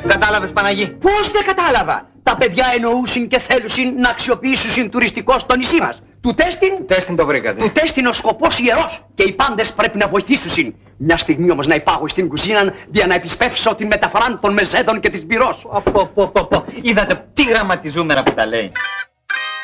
Κατάλαβες, Παναγί? Πώς δεν κατάλαβα. Τα παιδιά εννοούσιν και θέλουσιν να αξιοποιήσουν τουριστικό στο νησί μας. Του τέστην το βρήκατε. Του τέστην ο σκοπός ιερός και οι πάντες πρέπει να βοηθήσουν. Μια στιγμή όμως να υπάγω στην κουζίνα για να επισπεύσω την μεταφορά των μεζέδων και της μπυρός. Είδατε τι γραμματιζούμερα που τα λέει.